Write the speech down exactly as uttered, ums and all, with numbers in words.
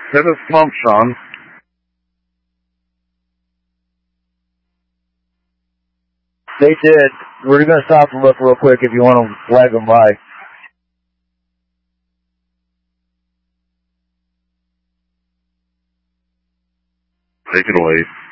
hit a slump, Sean. They did. We're going to stop and look real quick if you want to flag them by. Take it away.